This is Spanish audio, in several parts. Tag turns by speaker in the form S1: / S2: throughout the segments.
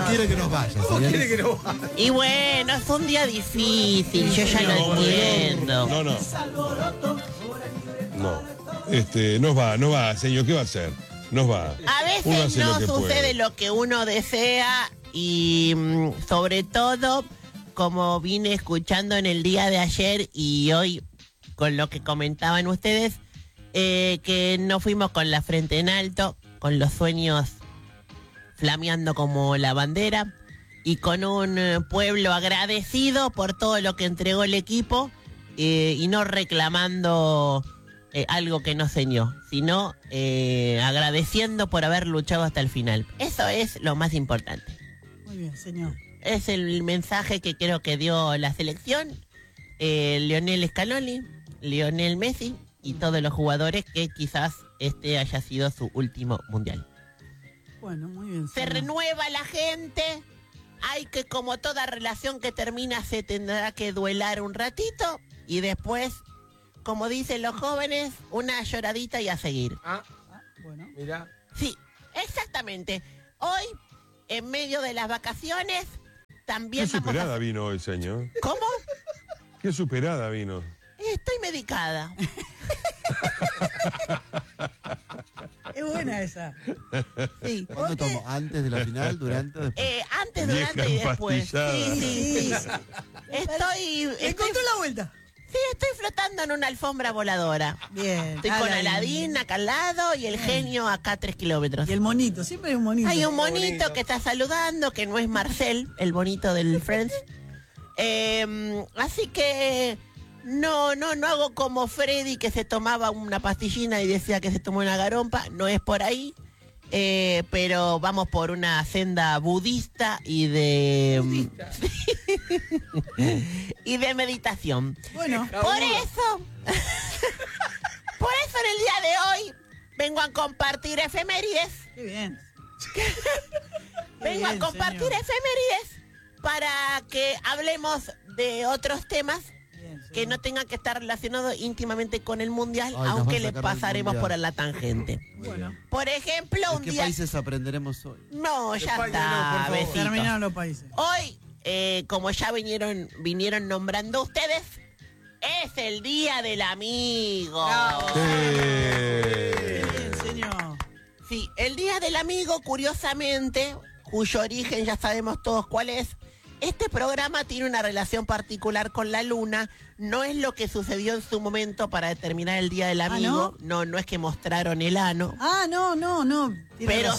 S1: quiere que nos vaya?
S2: ¿Cómo quiere que nos vaya?
S3: Y bueno, es un día difícil, yo ya lo entiendo.
S4: No va, señor, ¿qué va a hacer? Nos va.
S3: A veces no sucede lo que uno desea y sobre todo, como vine escuchando en el día de ayer y hoy con lo que comentaban ustedes, que no fuimos con la frente en alto, con los sueños flameando como la bandera y con un pueblo agradecido por todo lo que entregó el equipo y no reclamando algo que no ceñó, sino agradeciendo por haber luchado hasta el final. Eso es lo más importante.
S5: Muy bien, señor.
S3: Es el mensaje que creo que dio la selección, Lionel Scaloni, Lionel Messi y todos los jugadores que quizás este haya sido su último mundial.
S5: Bueno, muy bien.
S3: Se renueva la gente. Hay que, como toda relación que termina, se tendrá que duelar un ratito y después, como dicen los jóvenes, una lloradita y a seguir.
S5: Bueno.
S2: Mira.
S3: Sí, exactamente. Hoy, en medio de las vacaciones, también
S4: Qué superada vino hoy, señor.
S3: ¿Cómo?
S4: Qué superada vino.
S3: Estoy medicada.
S5: Es buena esa.
S3: Sí.
S1: ¿Cuándo tomo? ¿Antes de la final? ¿Durante o después?
S3: Antes, durante y después. Sí. Estoy
S5: Encontró la vuelta.
S3: Sí, estoy flotando en una alfombra voladora.
S5: Bien.
S3: Estoy con Aladín acá al lado y el genio acá a 3 kilómetros.
S5: Y el monito, siempre hay un monito.
S3: Hay un monito que está saludando, que no es Marcel, el bonito del Friends. Así que no hago como Freddy, que se tomaba una pastillina y decía que se tomó una garompa. No es por ahí. Pero vamos por una senda budista y de y de meditación.
S5: Bueno,
S3: por eso en el día de hoy vengo a compartir efemérides.
S5: Qué bien.
S3: Vengo a compartir efemérides para que hablemos de otros temas que no tengan que estar relacionados íntimamente con el mundial, aunque le pasaremos por la tangente.
S5: Bueno.
S3: Por ejemplo, un
S1: ¿De qué
S3: día...
S1: países aprenderemos hoy?
S3: No, ya
S2: España
S3: está,
S2: no, por favor.
S3: besitos.
S5: Terminaron los países.
S3: Hoy, como ya vinieron nombrando ustedes, es el Día del Amigo.
S5: Bien, señor.
S3: Sí, el Día del Amigo, curiosamente, cuyo origen ya sabemos todos cuál es. Este programa tiene una relación particular con la luna. No es lo que sucedió en su momento para determinar el Día del Amigo.
S5: ¿no?
S3: No es que mostraron el ano.
S5: No.
S3: Pero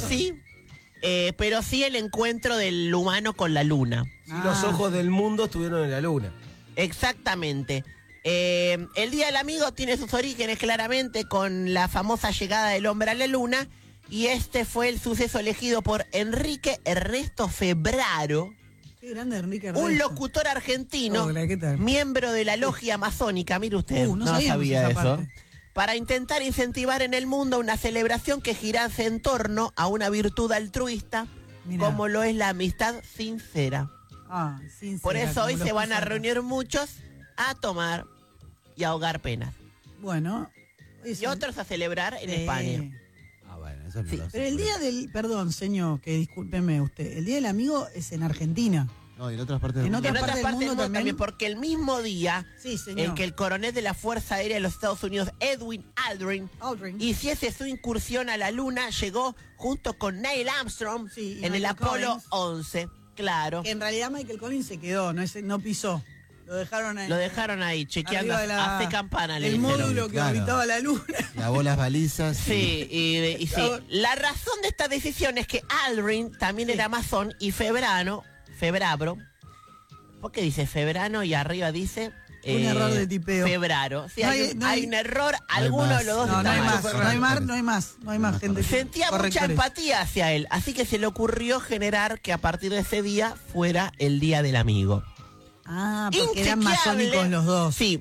S3: sí el encuentro del humano con la luna.
S2: Si los ojos del mundo estuvieron en la luna.
S3: Exactamente. El Día del Amigo tiene sus orígenes claramente con la famosa llegada del hombre a la luna. Y este fue el suceso elegido por Enrique Ernesto Febraro.
S5: Qué grande Enrique
S3: Un
S5: Ernesto.
S3: locutor argentino,
S5: Hola, ¿qué tal?
S3: miembro de la logia masónica, mire usted,
S5: No sabía esa parte.
S3: para intentar incentivar en el mundo una celebración que girase en torno a una virtud altruista,
S5: Mirá.
S3: como lo es la amistad sincera.
S5: Sincera,
S3: Por eso hoy
S5: como
S3: se
S5: los
S3: van a
S5: pisatos.
S3: reunir muchos a tomar y a ahogar penas.
S5: Bueno.
S3: Y otros a celebrar en España.
S1: Bueno, eso no
S3: Sí,
S1: lo sé.
S5: Pero el día del... Perdón, señor, que discúlpeme usted. El Día del Amigo es en Argentina.
S1: No, y en otras partes del
S5: En
S1: mundo.
S3: En
S5: otras
S3: otras
S5: partes
S3: partes
S5: del mundo también,
S3: porque el mismo día
S5: Sí, señor.
S3: en que el coronel de la Fuerza Aérea de los Estados Unidos, Edwin Aldrin, hiciese su incursión a la luna, llegó junto con Neil Armstrong
S5: Sí, y
S3: en el
S5: Michael
S3: Apolo
S5: Collins.
S3: 11. Claro.
S5: Que en realidad Michael Collins se quedó, no pisó. Lo dejaron ahí.
S3: Lo dejaron ahí, chequeando,
S5: arriba de la-
S3: hace campana, le
S5: el
S3: dijeron.
S5: módulo que
S1: Claro.
S5: orbitaba la luna.
S1: Lavó las balizas.
S3: Sí, y sí. La razón de esta decisión es que Aldrin también era masón y Febraro, ¿por qué dice Febrano y arriba dice
S5: Un error de tipeo.
S3: Febraro? Sí,
S5: No
S3: hay un error,
S1: hay
S3: alguno
S1: más.
S3: de los dos
S5: No,
S3: está
S5: no hay
S3: mal.
S5: más, no hay más gente.
S3: Sentía mucha
S5: correctores.
S3: empatía hacia él, así que se le ocurrió generar que a partir de ese día fuera el Día del Amigo.
S5: Porque eran
S3: Inchequeable.
S5: masónicos los dos.
S3: Sí.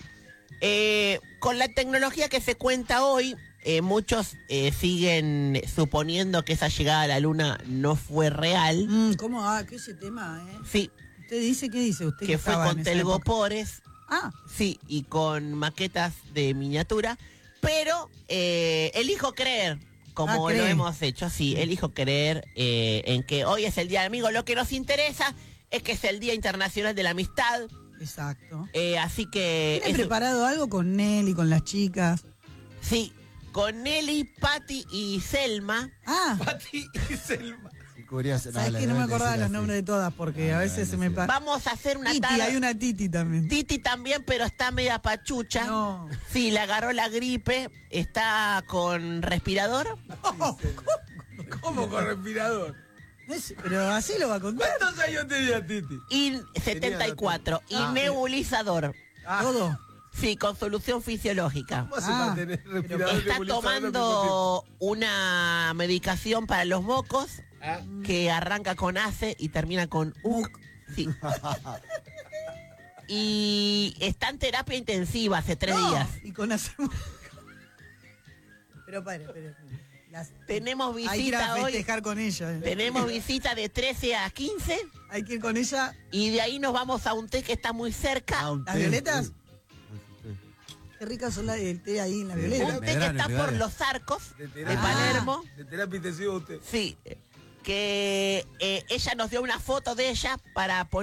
S3: Con la tecnología que se cuenta hoy, muchos siguen suponiendo que esa llegada a la luna no fue real.
S5: ¿Cómo? ¿Qué ese tema,
S3: Sí,
S5: ¿Usted dice? ¿Qué dice usted?
S3: que fue
S5: estaba
S3: con
S5: en esa época?
S3: telgopores. Sí, y con maquetas de miniatura. Pero elijo creer, como
S5: ¿cree?
S3: lo hemos hecho, sí, elijo creer en que hoy es el Día del Amigo. Lo que nos interesa es que es el Día Internacional de la Amistad.
S5: Exacto.
S3: Así que...
S5: ¿Tienen preparado algo con Nelly, con las chicas?
S3: Sí, con Nelly, Patti y Selma.
S5: Ah,
S2: Pati y Selma.
S1: Si cubrías-
S5: sabes
S1: la
S5: que no me
S1: deben
S5: acordaba
S1: decir
S5: los
S1: así.
S5: nombres de todas porque a veces se me pasa.
S3: Vamos a hacer una
S5: Titi,
S3: tarde...
S5: hay una Titi también.
S3: Titi también, pero está media pachucha.
S5: No.
S3: Sí, le agarró la gripe, está con respirador.
S2: ¿Cómo con respirador?
S5: Pero así lo va a contar.
S2: ¿Cuántos años tenía Titi?
S3: Y 74. Y nebulizador.
S5: Todo.
S3: Sí, con solución fisiológica.
S2: ¿Cómo hace para tener respirador
S3: Está
S2: nebulizador al mismo
S3: tomando una medicación para los mocos
S2: tiempo? Ah,
S3: que arranca con ACE y termina con U. Sí. Y está en terapia intensiva hace 3
S5: No,
S3: días.
S5: Y con hacemos. Pero pare.
S3: Tenemos
S5: Hay que ir a
S3: visita hoy.
S5: festejar con ella.
S3: Tenemos visita de 13 a 15
S5: Hay que ir con ella.
S3: y de ahí nos vamos a un té que está muy cerca.
S1: Ah, un
S5: ¿Las
S1: té,
S5: violetas?
S1: sí.
S5: Qué ricas son las del té ahí en la
S1: Sí.
S5: violeta.
S3: Un té que
S1: Medrano,
S3: está por
S1: Medrano.
S3: los arcos
S2: de
S3: de
S2: terapia.
S3: Palermo.
S2: De terapia intensiva usted.
S3: Sí, que ella nos dio una foto de ella para poner